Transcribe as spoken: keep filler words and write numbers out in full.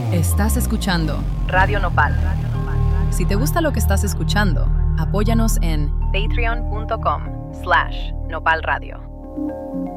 Estás escuchando Radio Nopal. Si te gusta lo que estás escuchando, apóyanos en Patreon punto com slash Nopal Radio.